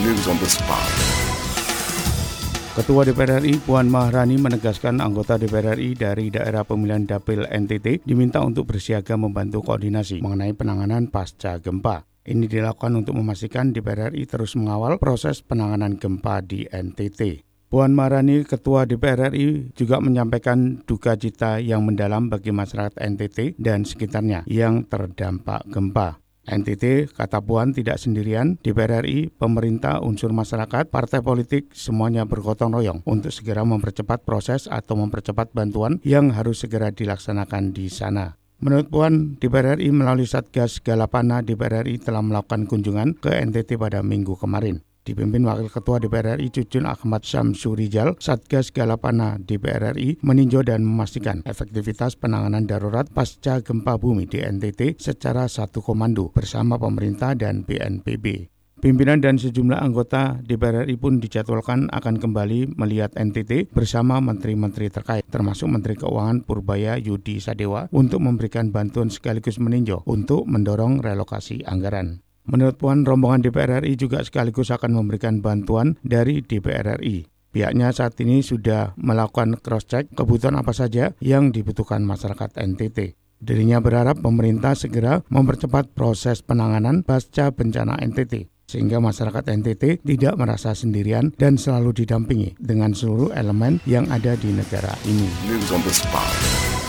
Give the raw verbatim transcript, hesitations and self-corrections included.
News on the spot. Ketua D P R R I Puan Maharani menegaskan anggota D P R R I dari daerah pemilihan Dapil N T T diminta untuk bersiaga membantu koordinasi mengenai penanganan pasca gempa. Ini dilakukan untuk memastikan D P R R I terus mengawal proses penanganan gempa di N T T. Puan Maharani, Ketua D P R R I, juga menyampaikan duka cita yang mendalam bagi masyarakat N T T dan sekitarnya yang terdampak gempa. N T T, kata Puan, tidak sendirian. D P R R I, pemerintah, unsur masyarakat, partai politik, semuanya bergotong royong untuk segera mempercepat proses atau mempercepat bantuan yang harus segera dilaksanakan di sana. Menurut Puan, D P R R I melalui Satgas Galapana D P R R I telah melakukan kunjungan ke N T T pada minggu kemarin. Dipimpin Wakil Ketua D P R R I Cucun Ahmad Syamsurijal, Satgas Galapana D P R R I meninjau dan memastikan efektivitas penanganan darurat pasca gempa bumi di N T T secara satu komando bersama pemerintah dan B N P B. Pimpinan dan sejumlah anggota D P R R I pun dijadwalkan akan kembali melihat N T T bersama menteri-menteri terkait, termasuk Menteri Keuangan Purbaya Yudi Sadewa, untuk memberikan bantuan sekaligus meninjau untuk mendorong relokasi anggaran. Menurut Puan, rombongan D P R R I juga sekaligus akan memberikan bantuan dari D P R R I. Pihaknya saat ini sudah melakukan cross-check kebutuhan apa saja yang dibutuhkan masyarakat N T T. Dirinya berharap pemerintah segera mempercepat proses penanganan pasca bencana N T T, sehingga masyarakat N T T tidak merasa sendirian dan selalu didampingi dengan seluruh elemen yang ada di negara ini. News on the spot.